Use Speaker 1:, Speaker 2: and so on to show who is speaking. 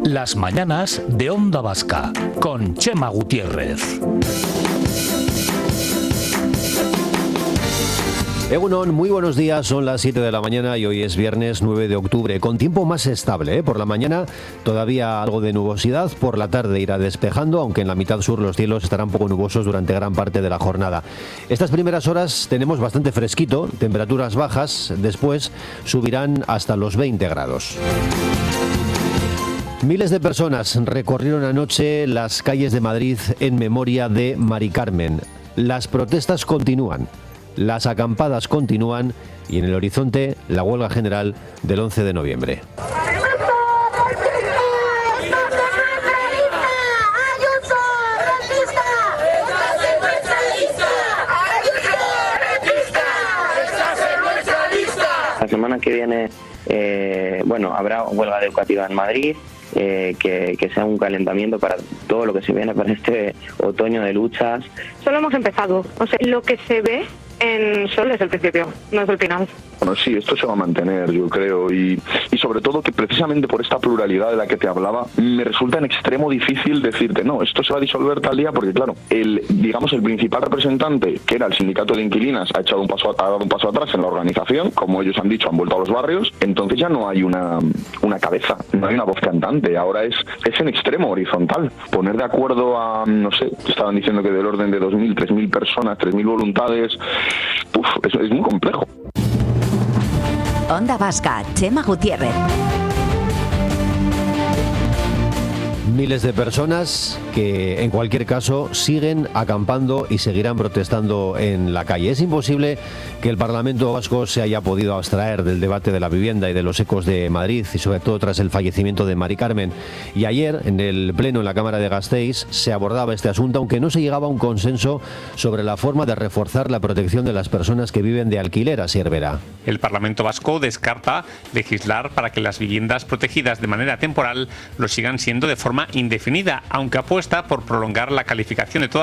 Speaker 1: Las mañanas de Onda Vasca, con Chema Gutiérrez.
Speaker 2: Egunon, muy buenos días, son las 7 de la mañana y hoy es viernes 9 de octubre, con tiempo más estable, Por la mañana todavía algo de nubosidad, por la tarde irá despejando, aunque en la mitad sur los cielos estarán poco nubosos durante gran parte de la jornada. Estas primeras horas tenemos bastante fresquito, temperaturas bajas, después subirán hasta los 20 grados. Miles de personas recorrieron anoche las calles de Madrid en memoria de Mari Carmen. Las protestas continúan. Las acampadas continúan y en el horizonte la huelga general del 11 de noviembre.
Speaker 3: La semana que viene habrá huelga educativa en Madrid. Que sea un calentamiento para todo lo que se viene para este otoño de luchas.
Speaker 4: Solo hemos empezado, lo que se ve en Sol es el principio, no es el final.
Speaker 5: Bueno, sí, esto se va a mantener, yo creo, y sobre todo que precisamente por esta pluralidad de la que te hablaba, me resulta en extremo difícil decirte, no, esto se va a disolver tal día, porque claro, el principal representante, que era el sindicato de inquilinas, ha dado un paso atrás en la organización, como ellos han dicho, han vuelto a los barrios, entonces ya no hay una cabeza, no hay una voz cantante, ahora es en extremo, horizontal. Poner de acuerdo a, estaban diciendo que del orden de 2.000, 3.000 personas, 3.000 voluntades, es muy complejo.
Speaker 6: Onda Vasca, Chema Gutiérrez.
Speaker 2: Miles de personas que en cualquier caso siguen acampando y seguirán protestando en la calle. Es imposible que el Parlamento Vasco se haya podido abstraer del debate de la vivienda y de los ecos de Madrid, y sobre todo tras el fallecimiento de Mari Carmen. Y ayer, en el pleno en la Cámara de Gasteiz, se abordaba este asunto, aunque no se llegaba a un consenso sobre la forma de reforzar la protección de las personas que viven de alquiler. Asier Vera.
Speaker 7: El Parlamento Vasco descarta legislar para que las viviendas protegidas de manera temporal lo sigan siendo de forma indefinida, aunque apuesta por prolongar la calificación de todas